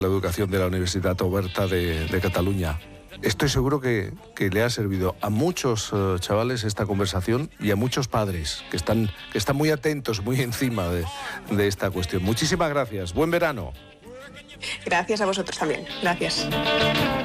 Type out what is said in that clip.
la educación de la Universitat Oberta de Cataluña. Estoy seguro que le ha servido a muchos chavales esta conversación y a muchos padres que están muy atentos, muy encima de esta cuestión. Muchísimas gracias. Buen verano. Gracias a vosotros también. Gracias.